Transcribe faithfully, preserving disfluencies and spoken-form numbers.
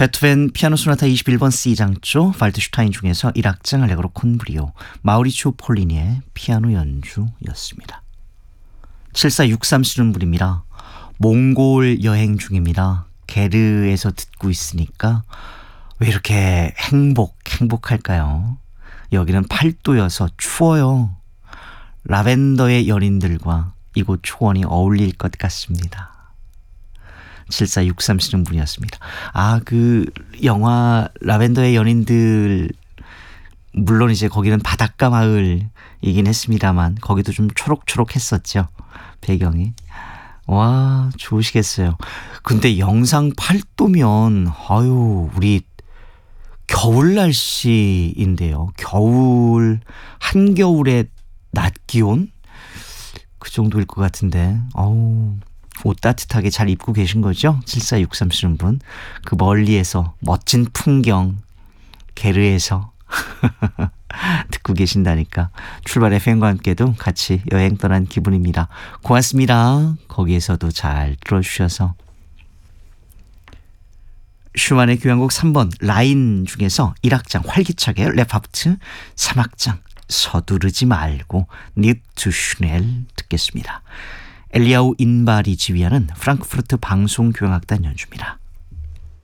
베토벤 피아노 소나타 이십일 번 C장조 발트슈타인 중에서 일 악장 알레그로 콘브리오 마우리치오 폴리니의 피아노 연주였습니다. 칠사육삼 쓰는 분입니다. 몽골 여행 중입니다. 게르에서 듣고 있으니까 왜 이렇게 행복 행복할까요? 여기는 팔도여서 추워요. 라벤더의 연인들과 이곳 초원이 어울릴 것 같습니다. 칠사육삼 쓰는 분이었습니다. 아, 그 영화 라벤더의 연인들, 물론 이제 거기는 바닷가 마을이긴 했습니다만 거기도 좀 초록초록했었죠. 배경이. 와, 좋으시겠어요. 근데 영상 팔 도면 아유, 우리 겨울 날씨인데요. 겨울, 한겨울의 낮 기온? 그 정도일 것 같은데 어우, 옷 따뜻하게 잘 입고 계신 거죠? 칠사육삼 쓰는 분. 그 멀리에서 멋진 풍경 게르에서 듣고 계신다니까 출발 에프엠과 함께도 같이 여행 떠난 기분입니다. 고맙습니다. 거기에서도 잘 들어주셔서. 슈만의 교향곡 삼 번 라인 중에서 일 악장 활기차게 랩하프트, 삼 악장 서두르지 말고 nicht zu schnell 듣겠습니다. 엘리아우 인발이 지휘하는 프랑크푸르트 방송교향악단 연주입니다.